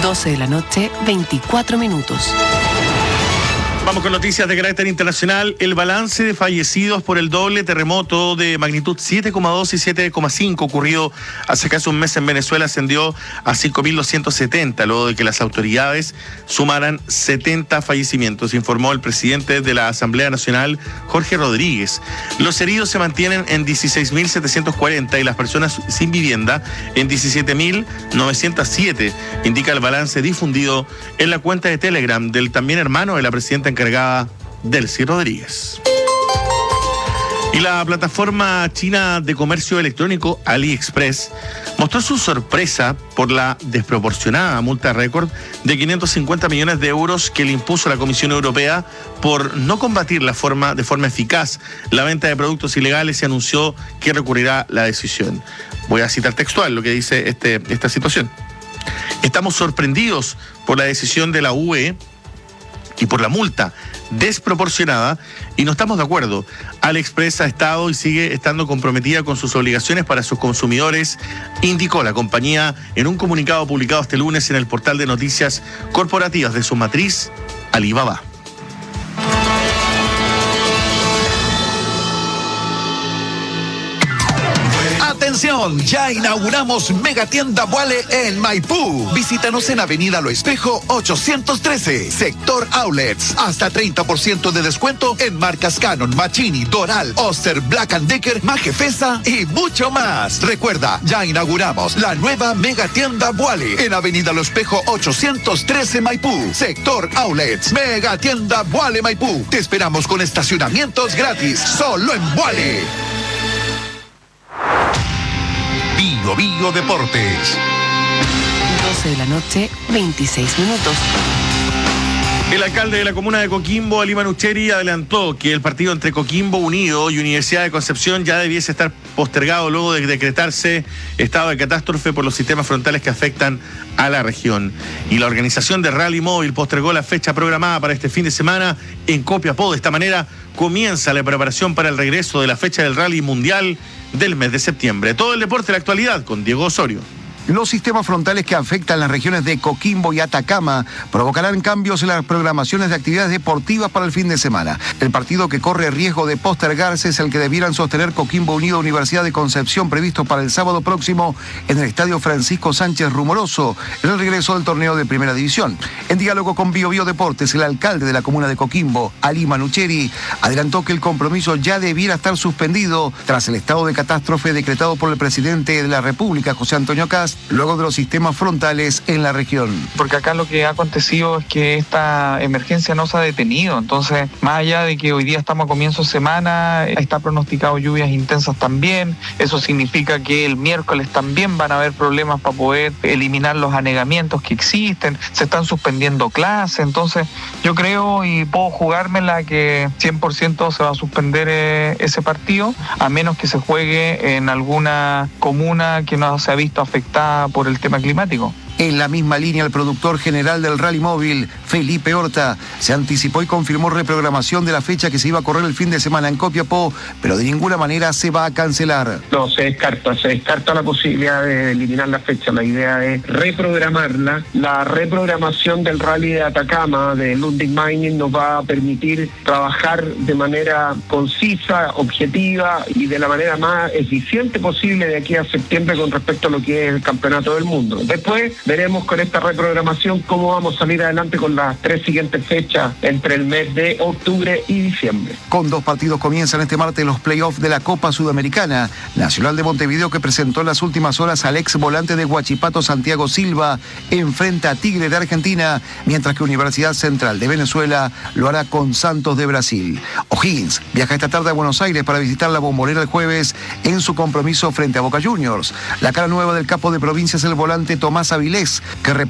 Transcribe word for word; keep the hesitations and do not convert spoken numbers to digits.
doce de la noche, veinticuatro minutos. Vamos con noticias de carácter internacional. El balance de fallecidos por el doble terremoto de magnitud siete coma dos y siete coma cinco ocurrido hace casi un mes en Venezuela ascendió a cinco mil doscientos setenta, luego de que las autoridades sumaran setenta fallecimientos, informó el presidente de la Asamblea Nacional, Jorge Rodríguez. Los heridos se mantienen en dieciséis mil setecientos cuarenta y las personas sin vivienda en diecisiete mil novecientos siete, indica el balance difundido en la cuenta de Telegram del también hermano de la presidenta encargada, Delcy Rodríguez. Y la plataforma china de comercio electrónico AliExpress mostró su sorpresa por la desproporcionada multa récord de quinientos cincuenta millones de euros que le impuso la Comisión Europea por no combatir la forma, de forma eficaz la venta de productos ilegales y anunció que recurrirá la decisión. Voy a citar textual lo que dice este, esta situación. Estamos sorprendidos por la decisión de la U E y por la multa desproporcionada y no estamos de acuerdo. AliExpress ha estado y sigue estando comprometida con sus obligaciones para sus consumidores, indicó la compañía en un comunicado publicado este lunes en el portal de noticias corporativas de su matriz, Alibaba. ¡Atención! Ya inauguramos Megatienda Vuale en Maipú. Visítanos en Avenida Lo Espejo ochocientos trece, Sector Outlets. Hasta treinta por ciento de descuento en marcas Canon, Machini, Doral, Oster, Black and Decker, Majefesa y mucho más. Recuerda, ya inauguramos la nueva Megatienda Vuale en Avenida Lo Espejo ochocientos trece, Maipú, Sector Outlets. Megatienda Vuale Maipú. Te esperamos con estacionamientos gratis, solo en Vuale. Bio Bio Deportes. doce de la noche, veintiséis minutos. El alcalde de la comuna de Coquimbo, Aliman Ucheri, adelantó que el partido entre Coquimbo Unido y Universidad de Concepción ya debiese estar postergado luego de decretarse estado de catástrofe por los sistemas frontales que afectan a la región. Y la organización de Rally Móvil postergó la fecha programada para este fin de semana en Copiapó. De esta manera comienza la preparación para el regreso de la fecha del Rally Mundial del mes de septiembre. Todo el deporte de la actualidad con Diego Osorio. Los sistemas frontales que afectan las regiones de Coquimbo y Atacama provocarán cambios en las programaciones de actividades deportivas para el fin de semana. El partido que corre riesgo de postergarse es el que debieran sostener Coquimbo Unido Universidad de Concepción, previsto para el sábado próximo en el Estadio Francisco Sánchez Rumoroso, en el regreso del torneo de Primera División. En diálogo con Bio Bio Deportes, el alcalde de la comuna de Coquimbo, Aliman Ucheri, adelantó que el compromiso ya debiera estar suspendido tras el estado de catástrofe decretado por el presidente de la República, José Antonio Kast, luego de los sistemas frontales en la región. Porque acá lo que ha acontecido es que esta emergencia no se ha detenido, entonces más allá de que hoy día estamos a comienzo de semana, está pronosticado lluvias intensas también, eso significa que el miércoles también van a haber problemas para poder eliminar los anegamientos que existen, se están suspendiendo clases, entonces yo creo y puedo jugármela que cien por ciento se va a suspender eh, ese partido, a menos que se juegue en alguna comuna que no se ha visto afectada por el tema climático. En la misma línea, el productor general del Rally Móvil, Felipe Horta, se anticipó y confirmó reprogramación de la fecha que se iba a correr el fin de semana en Copiapó, pero de ninguna manera se va a cancelar. No, se descarta, se descarta la posibilidad de eliminar la fecha. La idea es reprogramarla. La reprogramación del Rally de Atacama, de Ludwig Mining, nos va a permitir trabajar de manera concisa, objetiva y de la manera más eficiente posible de aquí a septiembre con respecto a lo que es el campeonato del mundo. Después veremos con esta reprogramación cómo vamos a salir adelante con las tres siguientes fechas entre el mes de octubre y diciembre. Con dos partidos comienzan este martes los playoffs de la Copa Sudamericana. Nacional de Montevideo, que presentó en las últimas horas al ex volante de Huachipato, Santiago Silva, enfrenta a Tigre de Argentina, mientras que Universidad Central de Venezuela lo hará con Santos de Brasil. O'Higgins viaja esta tarde a Buenos Aires para visitar la Bombonera el jueves en su compromiso frente a Boca Juniors. La cara nueva del capo de provincia es el volante Tomás Avilés, que